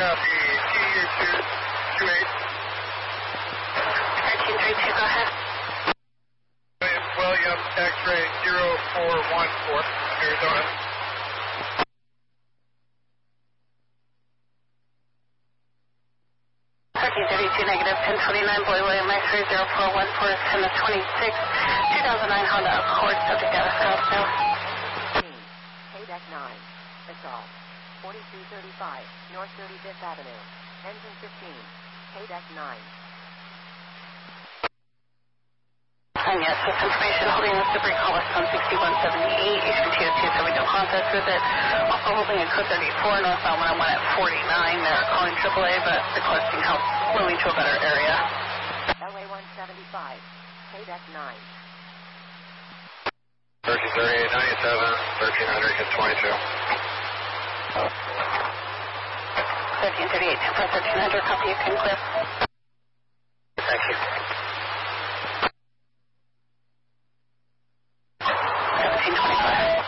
copy. TU228. 1332, go ahead. William, X-ray 0414, Arizona. 1332, negative 1029, Boy William, X-ray 0414, 10 to 26, 2009 Honda Accord, subject out of Scottsdale. KDEC 9, assault, 4335, North 35th Avenue, engine 15, KDEC 9. Yes, with information holding this debris call west on 6178, Eastern TO270, no contact with it. Also holding a code 34, northbound 101 at 49. They're calling AAA, but requesting help moving to a better area. LA 175, KDEC 9. 1338, 97, 1300, hit 22. 1338, 10 1300, copy, you can clear. Thank you. 1725.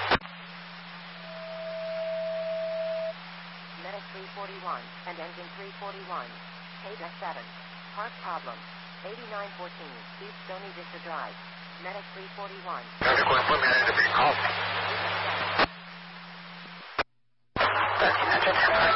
Medic 341 and engine 341, KDEC 7. Park problem, 8914, East Stony Vista Drive. Medic 341. Everyone, put me in a debris call. 1300,